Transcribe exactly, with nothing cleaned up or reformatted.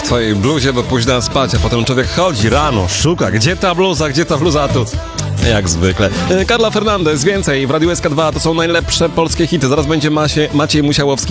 swojej bluzie do późna spać, a potem człowiek chodzi rano, szuka, gdzie ta bluza, gdzie ta bluza, a tu... Jak zwykle. Carla Fernandez, więcej w Radiu S K dwa, to są najlepsze polskie hity. Zaraz będzie Masie, Maciej Musiałowski.